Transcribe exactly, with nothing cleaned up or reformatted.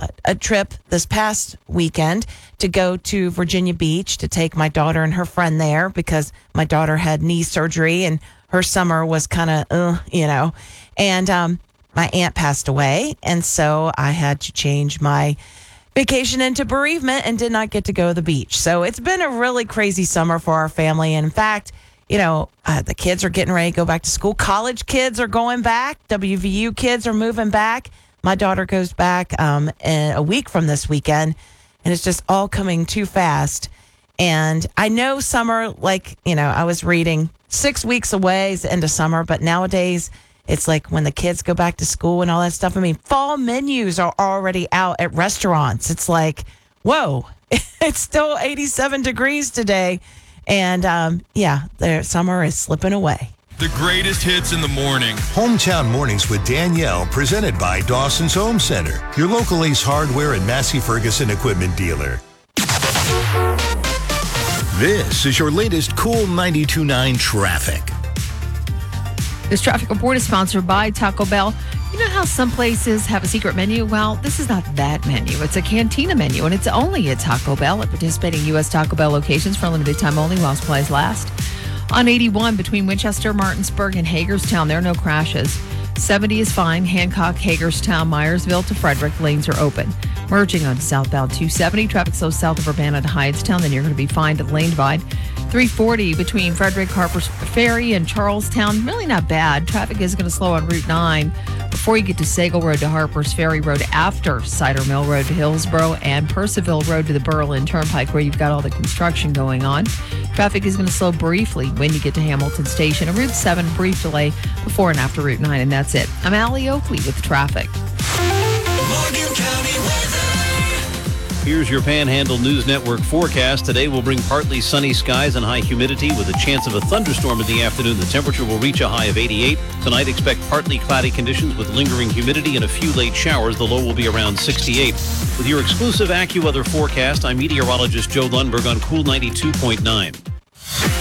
a trip this past weekend to go to Virginia Beach to take my daughter and her friend there because my daughter had knee surgery and her summer was kind of, uh, you know, and um, my aunt passed away. And so I had to change my vacation into bereavement and did not get to go to the beach. So it's been a really crazy summer for our family. And in fact, you know, uh, the kids are getting ready to go back to school. College kids are going back. W V U kids are moving back. My daughter goes back um, in a week from this weekend, and it's just all coming too fast. And I know summer, like, you know, I was reading six weeks away is the end of summer, but nowadays it's like when the kids go back to school and all that stuff. I mean, fall menus are already out at restaurants. It's like, whoa, it's still eighty-seven degrees today. And um, yeah, the summer is slipping away. The greatest hits in the morning. Hometown Mornings with Danielle, presented by Dawson's Home Center, your local Ace Hardware and Massey Ferguson equipment dealer. This is your latest Cool ninety-two point nine traffic. This traffic report is sponsored by Taco Bell. You know how some places have a secret menu? Well, this is not that menu. It's a Cantina menu, and it's only at Taco Bell at participating U S Taco Bell locations for a limited time only while supplies last. On eighty-one between Winchester, Martinsburg, and Hagerstown, there are no crashes. seventy is fine. Hancock, Hagerstown, Myersville to Frederick lanes are open. Merging on southbound two seventy, traffic slow south of Urbana to Hydestown, then you're going to be fine to lane divide. three forty between Frederick, Harper's Ferry, and Charlestown, really not bad. Traffic is going to slow on Route nine before you get to Sagal Road to Harper's Ferry Road, after Cider Mill Road to Hillsborough, and Percival Road to the Berlin Turnpike, where you've got all the construction going on. Traffic is going to slow briefly when you get to Hamilton Station. A Route seven brief delay before and after Route nine, and that's it. I'm Allie Oakley with traffic. Morgan County weather. Here's your Panhandle News Network forecast. Today will bring partly sunny skies and high humidity with a chance of a thunderstorm in the afternoon. The temperature will reach a high of eighty-eight. Tonight, expect partly cloudy conditions with lingering humidity and a few late showers. The low will be around sixty-eight. With your exclusive AccuWeather forecast, I'm meteorologist Joe Lundberg on Cool ninety-two point nine.